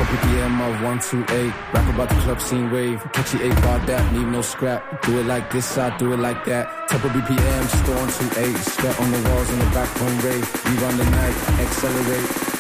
BPM of 128. Rap about the club scene wave. Catchy 8 bar that, need no scrap. Do it like this, I do it like that. Type of BPM, just go on 28. Sweat on the walls in the back home rave. We run the night, accelerate.